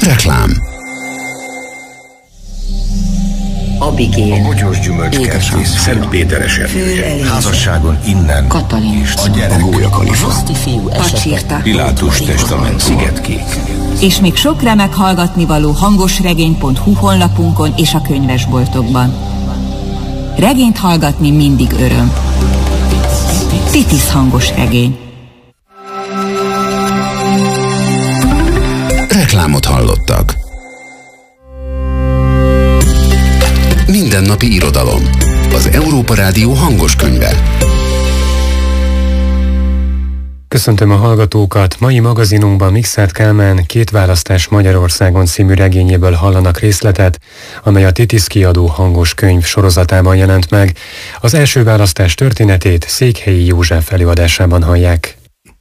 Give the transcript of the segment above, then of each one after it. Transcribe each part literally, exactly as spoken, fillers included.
Reklám. Abigél, a Bogyós Gyümölcskertész, Szentpéteres házasságon innen, Katalin, a gyerek, A Gólyakalifa, Roszti fiú, Pacsirta, Pilátus testament, Szigetkék. És még sok remek hallgatnivaló hangosregény pont hu honlapunkon és a könyvesboltokban. Regényt hallgatni mindig öröm. Titis hangosregény. Reklámot hallottak. Mindennapi irodalom. Az Európa Rádió hangos könyve. Köszöntöm a hallgatókat! Mai magazinunkban Mikszáth Kálmán Két választás Magyarországon című regényéből hallanak részletet, amely a Titis kiadó hangos könyv sorozatában jelent meg. Az első választás történetét Székhelyi József előadásában hallják.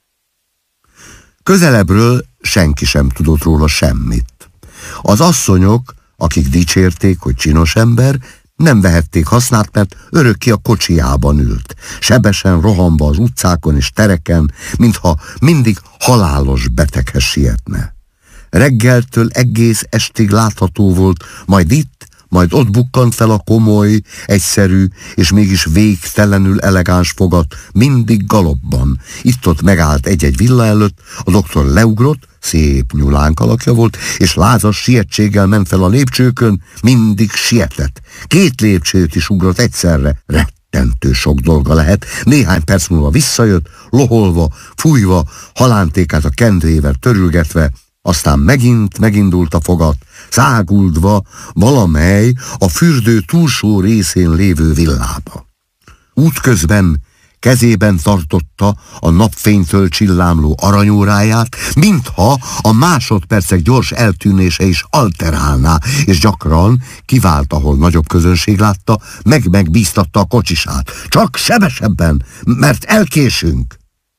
Közelebbről senki sem tudott róla semmit. Az asszonyok, akik dicsérték, hogy csinos ember, nem vehették hasznát, mert örökké a kocsijában ült, sebesen rohanva az utcákon és tereken, mintha mindig halálos beteghez sietne. Reggeltől egész estig látható volt, majd itt, majd ott bukkant fel a komoly, egyszerű és mégis végtelenül elegáns fogat, mindig galopban. Itt-ott megállt egy-egy villa előtt, a doktor leugrott, szép nyulánk alakja volt, és lázas sietséggel ment fel a lépcsőkön, mindig sietett. Két lépcsőt is ugrott egyszerre, rettentő sok dolga lehet. Néhány perc múlva visszajött, loholva, fújva, halántékát a kendőjével törülgetve, aztán megint megindult a fogat, száguldva valamely a fürdő túlsó részén lévő villába. Útközben kezében tartotta a napfénytől csillámló aranyóráját, mintha a másodpercek gyors eltűnése is alterálná, és gyakran kivált, ahol nagyobb közönség látta, meg-megbíztatta a kocsisát. Csak sebesebben, mert elkésünk.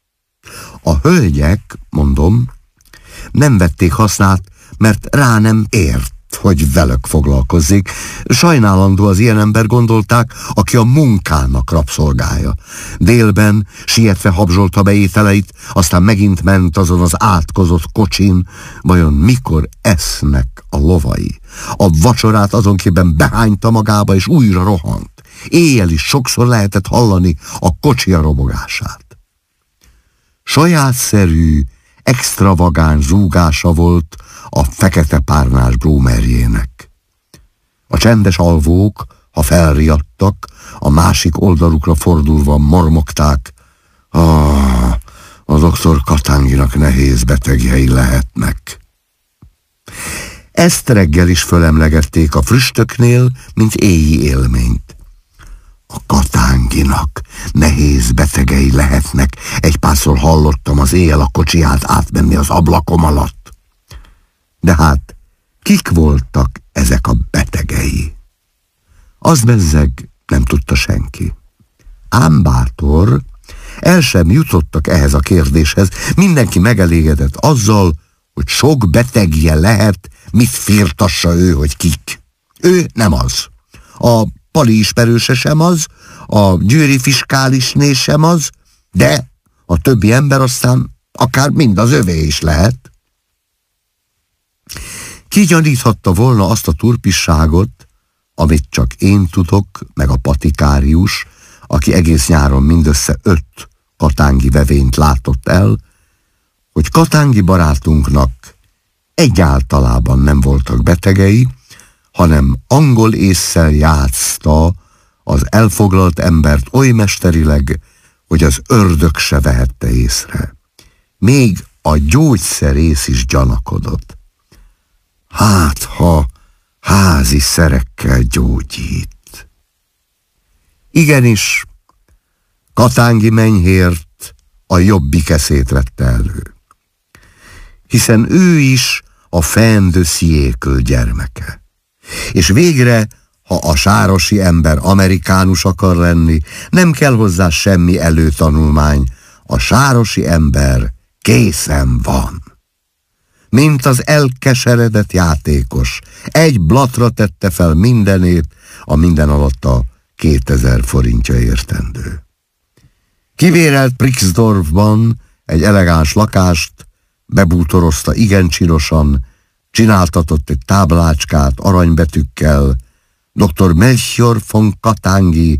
A hölgyek, mondom, nem vették hasznát, mert rá nem ért, hogy velük foglalkozzék. Sajnálandó az ilyen ember, gondolták, aki a munkának rabszolgája. Délben sietve habzsolta be ételeit, aztán megint ment azon az átkozott kocsin. Vajon mikor esznek a lovai? A vacsorát azonképpen behányta magába, és újra rohant. Éjjel is sokszor lehetett hallani a kocsia robogását. Sajátszerű, extravagáns zúgása volt a fekete párnás brómerjének. A csendes alvók, ha felriadtak, a másik oldalukra fordulva mormogták: ah, a doktor Katanginak nehéz betegjei lehetnek. Ezt reggel is fölemlegették a früstöknél, mint éji élményt. A Katanginak nehéz betegei lehetnek, egy párszor hallottam az éjjel a kocsiját átmenni az ablakom alatt. De hát kik voltak ezek a betegei? Az bezzeg nem tudta senki. Ám bátor, el sem jutottak ehhez a kérdéshez, mindenki megelégedett azzal, hogy sok betegje lehet, mit firtassa ő, hogy kik. Ő nem az. A Pali ismerőse sem az, a győri fiskálisné sem az, de a többi ember aztán akár mind az övé is lehet. Ki gyaníthatta volna azt a turpisságot, amit csak én tudok, meg a patikárius, aki egész nyáron mindössze öt katángi vevényt látott el, hogy katángi barátunknak egyáltalában nem voltak betegei, hanem angol ésszel játszta az elfoglalt embert oly mesterileg, hogy az ördög se vehette észre. Még a gyógyszerész is gyanakodott. Hát, ha házi szerekkel gyógyít. Igenis, Katángi Menyhért a jobbik eszét vette elő. Hiszen ő is a Fin de siècle gyermeke. És végre, ha a sárosi ember amerikánus akar lenni, nem kell hozzá semmi előtanulmány, a sárosi ember készen van. Mint az elkeseredett játékos, egy blatra tette fel mindenét, a minden alatt a kétezer forintja értendő. Kivérelt Brixdorfban egy elegáns lakást, bebútorozta igen csinosan, csináltatott egy táblácskát aranybetűkkel: doktor Melchior von Katangi,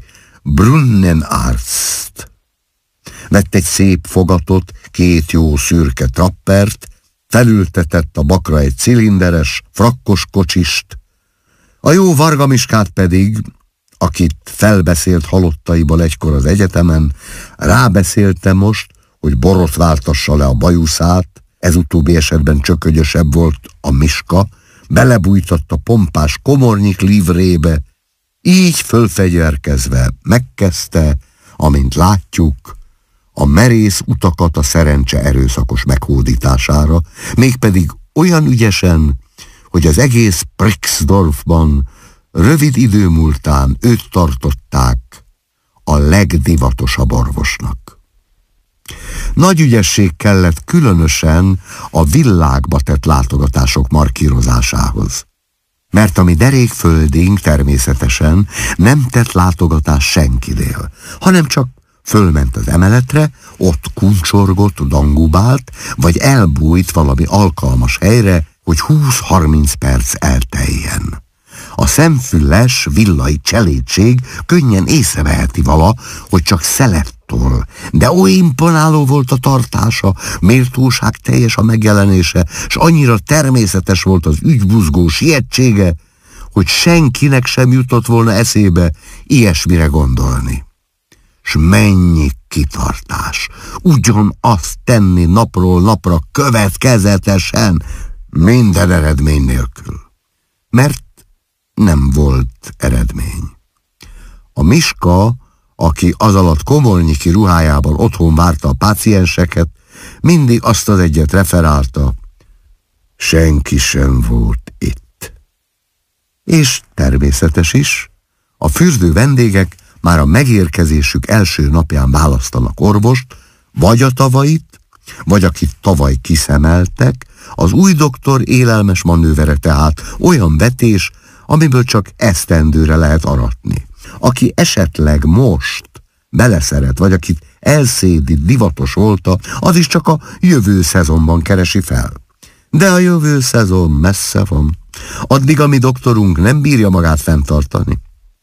Brunnenarzt. Vett egy szép fogatot, két jó szürke trappert, felültetett a bakra egy cilinderes, frakkos kocsist. A jó Varga Miskát pedig, akit felbeszélt halottaiból egykor az egyetemen, rábeszélte most, hogy borotváltassa le a bajuszát, ez utóbbi esetben csökögyösebb volt a Miska, belebújtatta pompás komornyik livrébe, így fölfegyverkezve megkezdte, amint látjuk, a merész utakat a szerencse erőszakos meghódítására, mégpedig olyan ügyesen, hogy az egész Brixdorfban rövid idő múltán őt tartották a legdivatosabb orvosnak. Nagy ügyesség kellett különösen a világba tett látogatások markírozásához, mert a mi derékföldink természetesen nem tett látogatás senkinél, hanem csak fölment az emeletre, ott kuncsorgott, dangubált, vagy elbújt valami alkalmas helyre, hogy húsz-harminc perc elteljen. A szemfülles, villai cselédség könnyen észreveheti vala, hogy csak szelettől, de oly imponáló volt a tartása, méltóság teljes a megjelenése, s annyira természetes volt az ügybuzgó sietsége, hogy senkinek sem jutott volna eszébe ilyesmire gondolni. S mennyi kitartás, ugyanazt tenni napról napra következetesen, minden eredmény nélkül. Mert nem volt eredmény. A Miska, aki az alatt komornyiki ruhájában otthon várta a pácienseket, mindig azt az egyet referálta: senki sem volt itt. És természetes is, a fürdő vendégek már a megérkezésük első napján választanak orvost, vagy a tavait, vagy akit tavaly kiszemeltek. Az új doktor élelmes manővere tehát olyan vetés, amiből csak esztendőre lehet aratni. Aki esetleg most beleszeret, vagy akit elszédít, divatos volta, az is csak a jövő szezonban keresi fel. De a jövő szezon messze van. Addig a mi doktorunk nem bírja magát fenntartani.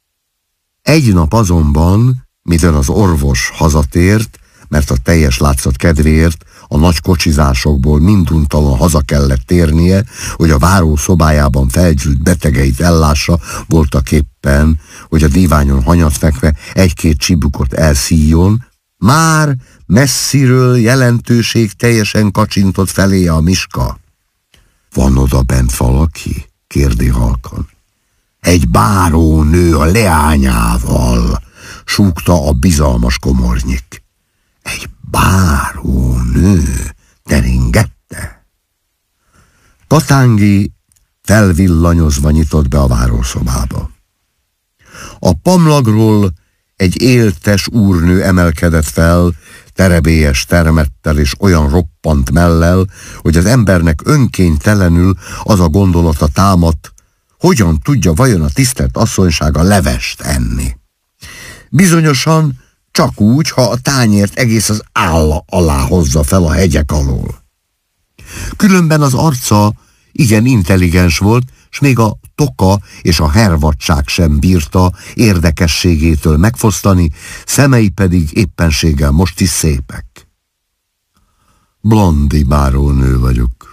Egy nap azonban, mivel az orvos hazatért, mert a teljes látszat kedvéért a nagy kocsizásokból minduntalan haza kellett térnie, hogy a váró szobájában felgyűlt betegeit ellássa, voltak éppen, hogy a díványon hanyatfekve egy-két csibukot elszíjon, már messziről jelentőség teljesen kacsintott felé a Miska. Van oda bent valaki? Kérdi halkan. Egy bárónő a leányával, súgta a bizalmas komornyik. Egy bárónő teringette. Katangi felvillanyozva nyitott be a várószobába. A pamlagról egy éltes úrnő emelkedett fel, terebélyes termettel és olyan roppant mellel, hogy az embernek önkénytelenül az a gondolata támadt, hogyan tudja vajon a tisztelt asszonysága levest enni. Bizonyosan csak úgy, ha a tányért egész az álla alá hozza fel a hegyek alól. Különben az arca igen intelligens volt, s még a toka és a hervadság sem bírta érdekességétől megfosztani, szemei pedig éppenséggel most is szépek. Blondi bárónő vagyok.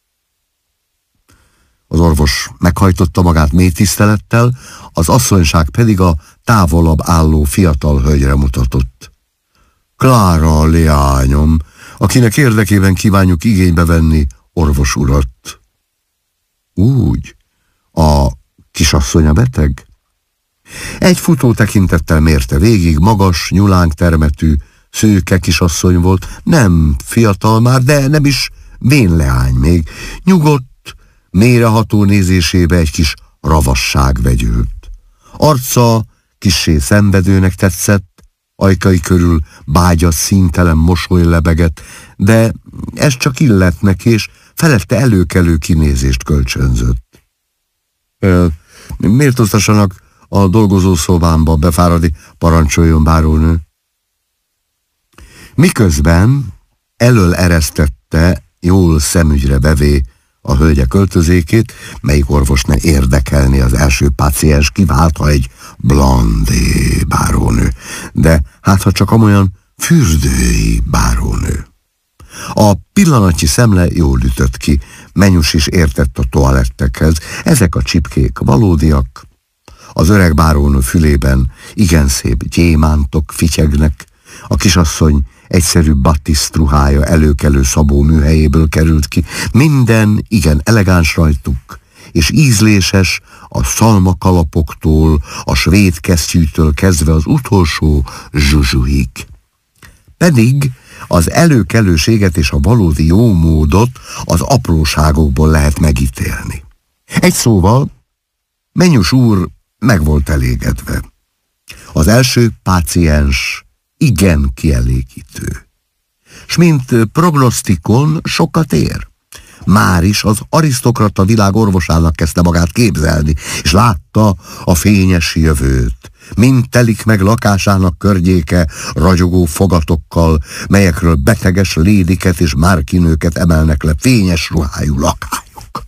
Az orvos meghajtotta magát mély tisztelettel, az asszonyság pedig a távolabb álló fiatal hölgyre mutatott. Klára a leányom, akinek érdekében kívánjuk igénybe venni orvos urat. Úgy, a kisasszonya beteg? Egy futó tekintettel mérte végig, magas, nyulánk termetű, szőke kisasszony volt, nem fiatal már, de nem is vén leány még. Nyugodt, mélyreható nézésébe egy kis ravasság vegyült. Arca kissé szenvedőnek tetszett, ajkai körül bágyas, színtelen mosoly lebegett, de ez csak illett neki, és felette előkelő kinézést kölcsönzött. Méltóztassanak a dolgozószobámba befáradni, parancsoljon bárónő. Miközben elöl eresztette, jól szemügyre vevé a hölgyek öltözékét, melyik orvos ne érdekelni az első páciens kiváltha egy Blondet bárónő, de hát ha csak amolyan fürdői bárónő. A pillanatnyi szemle jól ütött ki, Menyus is értett a toalettekhez, ezek a csipkék valódiak. Az öreg bárónő fülében igen szép gyémántok fityegnek, a kisasszony egyszerű batisztruhája előkelő szabó műhelyéből került ki, minden igen elegáns rajtuk, és ízléses a szalmakalapoktól, a svéd kesztyűtől kezdve az utolsó zsuzsuig. Pedig az előkelőséget és a valódi jó módot az apróságokból lehet megítélni. Egy szóval, Menyus úr meg volt elégedve. Az első páciens igen kielégítő. S mint prognosztikon sokat ér. Már is az arisztokrata világ orvosának kezdte magát képzelni, és látta a fényes jövőt. Mind telik meg lakásának környéke ragyogó fogatokkal, melyekről beteges lédiket és márkinőket emelnek le fényes ruhájú lakályok.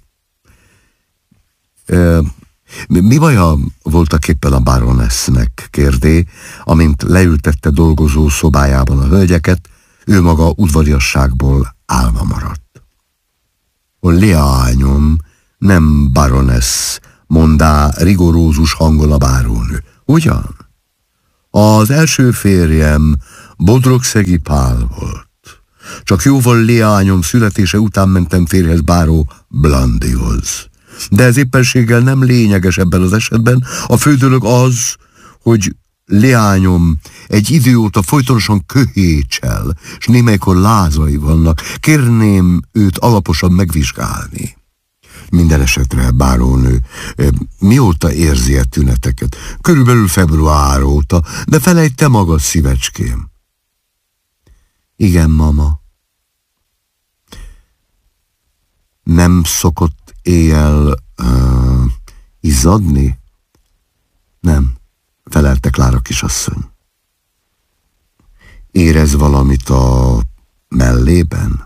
Ö, mi baja voltak éppen a baronessnek, kérdé, amint leültette dolgozó szobájában a hölgyeket, ő maga udvariasságból álva maradt. A leányom nem baroness, mondá rigorózus hangon a bárónő. Ugyan? Az első férjem Bodrogszegi Pál volt. Csak jóval leányom születése után mentem férjhez báró Blandihoz. De ez éppenséggel nem lényeges ebben az esetben. A fő dolog az, hogy leányom egy idő óta folytonosan köhécsel, és némelykor lázai vannak. Kérném őt alaposan megvizsgálni. Minden esetre, bárónő, mióta érzi a tüneteket? Körülbelül február óta, de felejt te magad, szívecském. Igen, mama. Nem szokott éjjel uh, izzadni? Nem, felelte Klára kisasszony. Érez valamit a mellében?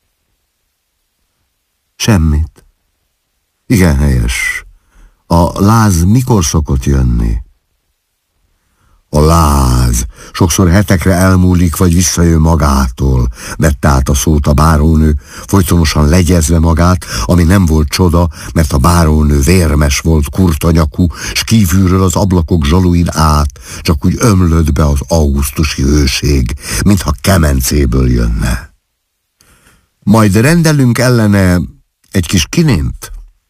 Semmit. Igen helyes. A láz mikor szokott jönni? A láz sokszor hetekre elmúlik, vagy visszajön magától, vette át a szót a bárónő, folytonosan legyezve magát, ami nem volt csoda, mert a bárónő vérmes volt, kurtanyakú, s kívülről az ablakok zsaluin át csak úgy ömlött be az augusztusi hőség, mintha kemencéből jönne. Majd rendelünk ellene egy kis kinint?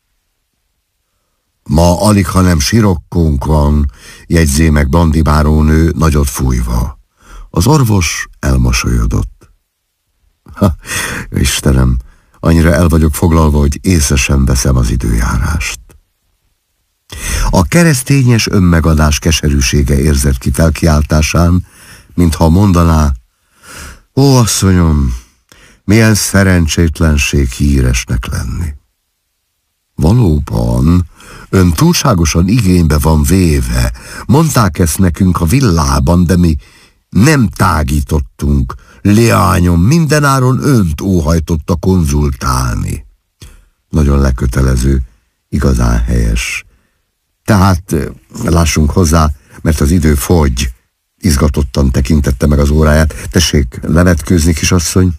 Ma alig, ha nem sirokkunk van, jegyzé meg Blandi bárónő nagyot fújva. Az orvos elmosolyodott. Ha, Istenem, annyira el vagyok foglalva, hogy észre sem veszem az időjárást. A keresztényes önmegadás keserűsége érzett ki felkiáltásán, mintha mondaná, ó, asszonyom, milyen szerencsétlenség híresnek lenni. Valóban, ön túlságosan igénybe van véve. Mondták ezt nekünk a villában, de mi nem tágítottunk. Leányom mindenáron önt óhajtotta konzultálni. Nagyon lekötelező, igazán helyes. Tehát lássunk hozzá, mert az idő fogy. Izgatottan tekintette meg az óráját. Tessék, levetkőzni, kisasszony?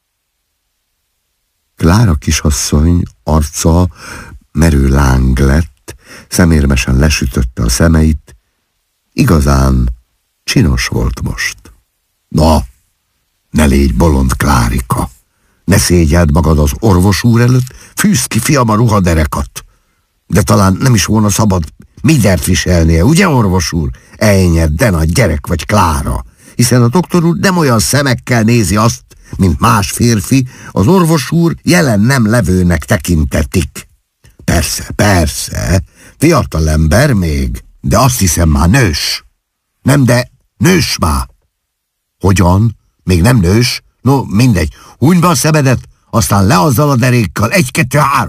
Klára kisasszony arca merő láng lett, szemérmesen lesütötte a szemeit. Igazán csinos volt most. Na, ne légy bolond, Klárika! Ne szégyeld magad az orvos úr előtt, fűzd ki, fiam, a ruhaderekat! De talán nem is volna szabad mindent viselnie, ugye, orvos úr? Ejnyed, de nagy gyerek vagy, Klára! Hiszen a doktor úr nem olyan szemekkel nézi azt, mint más férfi, az orvos úr jelen nem levőnek tekintetik. Persze, persze, fiatal ember még, de azt hiszem már nős. Nem, de nős már. Hogyan? Még nem nős? No, mindegy, húny be a szemedet, aztán le azzal a derékkal, egy, kettő, három.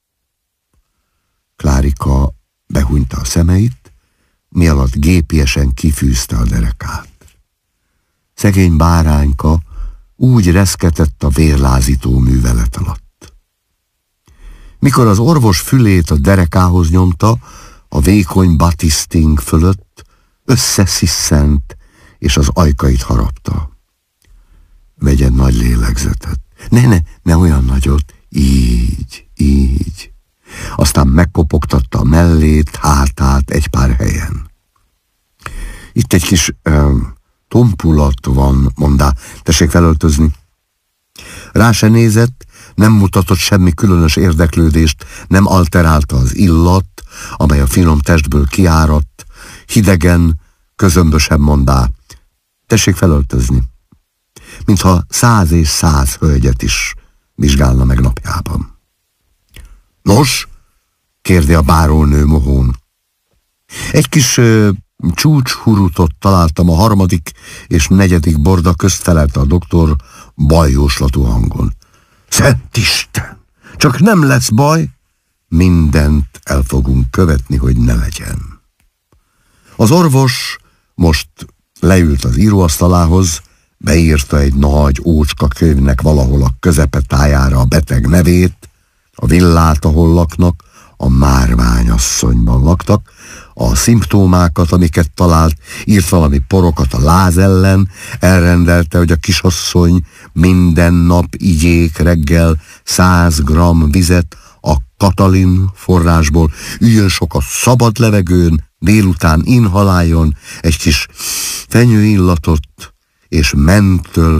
Klárika behúnyta a szemeit, mi alatt gépiesen kifűzte a derekát. Szegény bárányka úgy reszketett a vérlázító művelet alatt. Mikor az orvos fülét a derekához nyomta, a vékony batiszting fölött összesziszent, és az ajkait harapta. Vegyen nagy lélegzetet. Ne, ne, ne olyan nagyot. Így, így. Aztán megkopogtatta a mellét, hátát egy pár helyen. Itt egy kis um, tompulat van, mondá. Tessék felöltözni. Rá se nézett, nem mutatott semmi különös érdeklődést, nem alterálta az illat, amely a finom testből kiáradt, hidegen, közömbösen mondá. Tessék felöltözni. Mintha száz és száz hölgyet is vizsgálna meg napjában. Nos? Kérdi a bárónő mohón. Egy kis ö, csúcshurutot találtam a harmadik és negyedik borda közt, felelte a doktor bajjóslatú hangon. Szent Isten! Csak nem lesz baj, mindent el fogunk követni, hogy ne legyen. Az orvos most leült az íróasztalához, beírta egy nagy ócska könyvnek valahol a közepetájára a beteg nevét, a villát, ahol laknak, a márványasszonyban laktak, a szimptomákat, amiket talált, írt valami porokat a láz ellen, elrendelte, hogy a kisasszony minden nap igyék reggel száz gramm vizet a Katalin forrásból, üljön sok a szabad levegőn, délután inhaláljon egy kis fenyőillatot, és mentől